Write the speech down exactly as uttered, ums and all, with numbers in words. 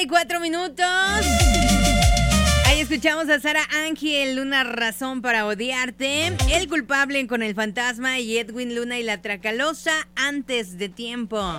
y cuatro minutos. Ahí escuchamos a Sara Ángel, Una razón para odiarte. El culpable con El fantasma y Edwin Luna y la Tracalosa, Antes de tiempo.